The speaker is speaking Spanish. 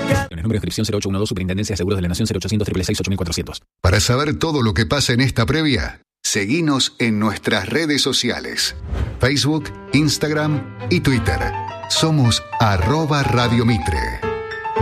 Número de inscripción 0812, Superintendencia de Seguros de la Nación 0800 666 8400. Para saber todo lo que pasa en esta previa, seguinos en nuestras redes sociales. Facebook, Instagram y Twitter. Somos @Radio Mitre.